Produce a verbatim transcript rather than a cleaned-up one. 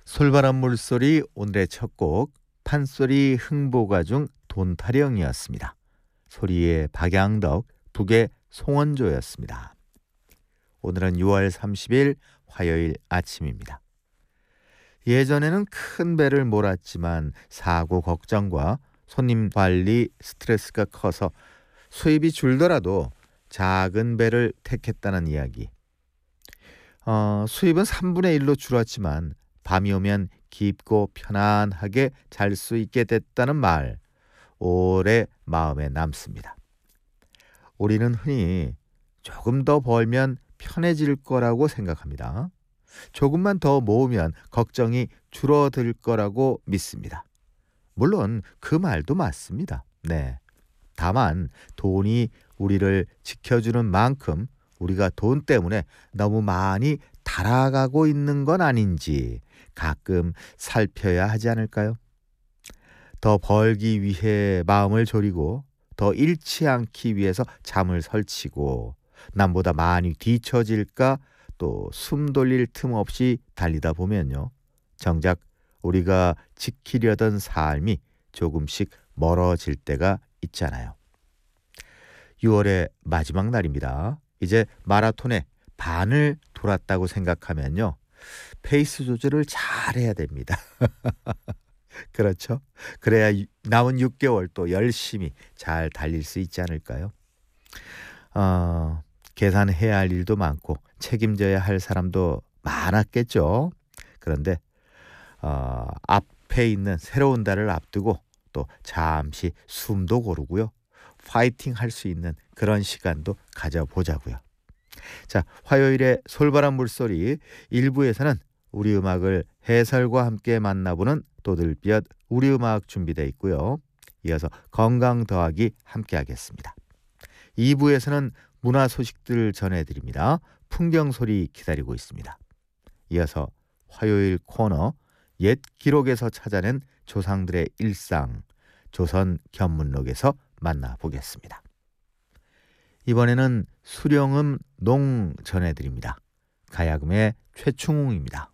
솔바람 물소리 오늘의 첫 곡 판소리 흥보가 중 돈타령이었습니다. 소리의 박양덕, 북의 송원조였습니다. 오늘은 유월 삼십일 화요일 아침입니다. 예전에는 큰 배를 몰았지만 사고 걱정과 손님 관리 스트레스가 커서 수입이 줄더라도 작은 배를 택했다는 이야기. 어, 수입은 삼분의 일로 줄었지만 밤이 오면 깊고 편안하게 잘 수 있게 됐다는 말, 오래 마음에 남습니다. 우리는 흔히 조금 더 벌면 편해질 거라고 생각합니다. 조금만 더 모으면 걱정이 줄어들 거라고 믿습니다. 물론 그 말도 맞습니다. 네. 다만 돈이 우리를 지켜주는 만큼 우리가 돈 때문에 너무 많이 달아가고 있는 건 아닌지 가끔 살펴야 하지 않을까요? 더 벌기 위해 마음을 졸이고 더 잃지 않기 위해서 잠을 설치고 남보다 많이 뒤처질까 또 숨 돌릴 틈 없이 달리다 보면요. 정작 우리가 지키려던 삶이 조금씩 멀어질 때가 있잖아요. 유월의 마지막 날입니다. 이제 마라톤의 반을 돌았다고 생각하면요. 페이스 조절을 잘해야 됩니다. 그렇죠? 그래야 남은 육 개월 또 열심히 잘 달릴 수 있지 않을까요? 어, 계산해야 할 일도 많고 책임져야 할 사람도 많았겠죠. 그런데 어, 앞에 있는 새로운 달을 앞두고 또 잠시 숨도 고르고요. 파이팅 할 수 있는 그런 시간도 가져보자고요. 자, 화요일에 솔바람 물소리 일 부에서는 우리 음악을 해설과 함께 만나보는 또들볕 우리 음악 준비되어 있고요. 이어서 건강 더하기 함께 하겠습니다. 이 부에서는 문화 소식들 전해드립니다. 풍경 소리 기다리고 있습니다. 이어서 화요일 코너 옛 기록에서 찾아낸 조상들의 일상 조선 견문록에서 만나보겠습니다. 이번에는 수령음 농 전해드립니다. 가야금의 최충웅입니다.